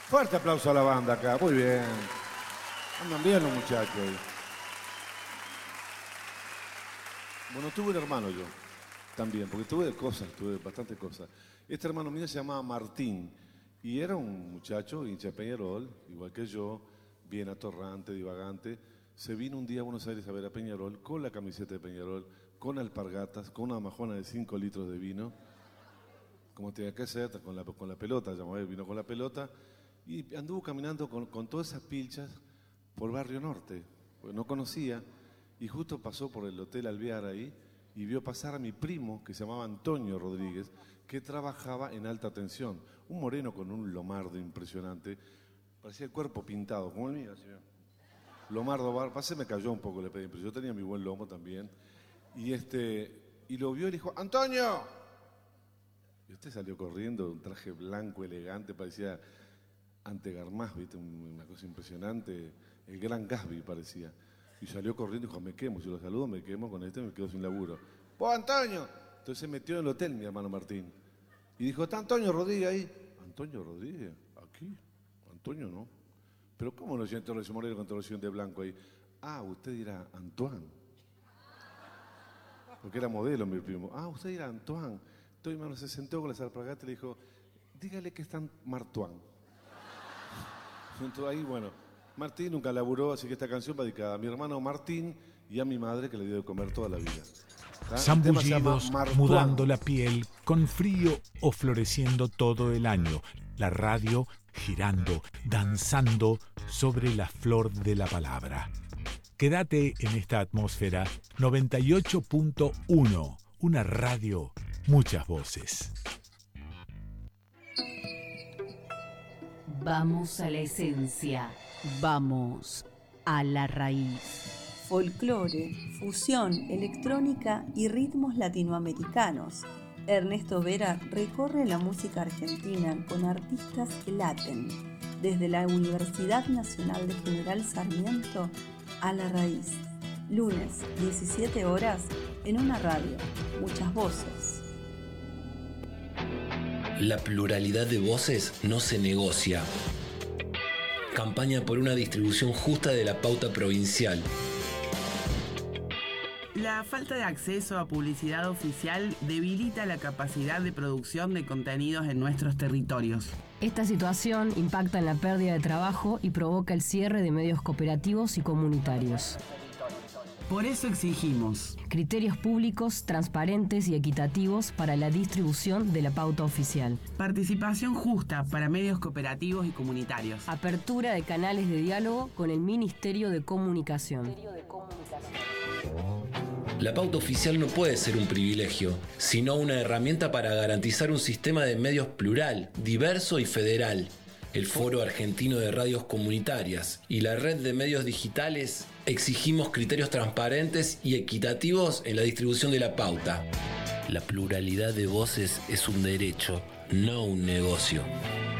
Fuerte aplauso a la banda acá, muy bien. Andan bien los muchachos. Bueno, tuve un hermano yo, también, porque tuve bastantes cosas. Este hermano mío se llamaba Martín y era un muchacho hincha de Peñarol, igual que yo, bien atorrante, divagante. Se vino un día a Buenos Aires a ver a Peñarol con la camiseta de Peñarol, con alpargatas, con una majona de 5 litros de vino, como tenía que ser, con la pelota, vino con la pelota, y anduvo caminando con todas esas pilchas por Barrio Norte, porque no conocía, y justo pasó por el Hotel Alvear ahí, y vio pasar a mi primo, que se llamaba Antonio Rodríguez, que trabajaba en alta tensión, un moreno con un lomardo impresionante, parecía el cuerpo pintado, como el mío, así. Lomardo Barba, se me cayó un poco, le pedí, pero yo tenía mi buen lomo también, y lo vio y le dijo, ¡Antonio! Y usted salió corriendo, un traje blanco, elegante, parecía ante Garmaz, ¿viste? Una cosa impresionante, el gran Gasby parecía. Y salió corriendo y dijo, me quemo, si lo saludo me quemo con este, me quedo sin laburo. ¡Vos, Antonio! Entonces se metió en el hotel mi hermano Martín. Y dijo, ¿está Antonio Rodríguez ahí? ¿Antonio Rodríguez? ¿Aquí? Antonio no. ¿Pero cómo lo siento ese moreno con televisión de blanco ahí? Ah, usted dirá Antoine. Porque era modelo mi primo. Ah, usted dirá Antoine. Entonces mi hermano se sentó con las alpargatas y le dijo, dígale que está Martuán. Entonces ahí, bueno, Martín nunca laburó, así que esta canción va dedicada a mi hermano Martín y a mi madre que le dio de comer toda la vida. Zambullidos, mudando la piel, con frío o floreciendo todo el año. La radio girando, danzando sobre la flor de la palabra. Quédate en esta atmósfera 98.1, una radio, muchas voces. Vamos a la esencia, vamos a la raíz. Folclore, fusión, electrónica y ritmos latinoamericanos. Ernesto Vera recorre la música argentina con artistas que laten, desde la Universidad Nacional de General Sarmiento a la raíz. Lunes, 17 horas, en una radio, muchas voces. La pluralidad de voces no se negocia. Campaña por una distribución justa de la pauta provincial. La falta de acceso a publicidad oficial debilita la capacidad de producción de contenidos en nuestros territorios. Esta situación impacta en la pérdida de trabajo y provoca el cierre de medios cooperativos y comunitarios. Por eso exigimos criterios públicos, transparentes y equitativos para la distribución de la pauta oficial. Participación justa para medios cooperativos y comunitarios. Apertura de canales de diálogo con el Ministerio de Comunicación. La pauta oficial no puede ser un privilegio, sino una herramienta para garantizar un sistema de medios plural, diverso y federal. El Foro Argentino de Radios Comunitarias y la Red de Medios Digitales exigimos criterios transparentes y equitativos en la distribución de la pauta. La pluralidad de voces es un derecho, no un negocio.